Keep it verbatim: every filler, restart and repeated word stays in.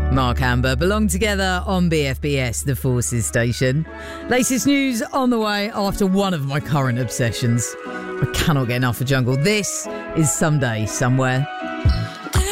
Mark Amber belong together on B F B S, the Forces station. Latest news on the way after one of my current obsessions. I cannot get enough of Jungle. This is Someday Somewhere.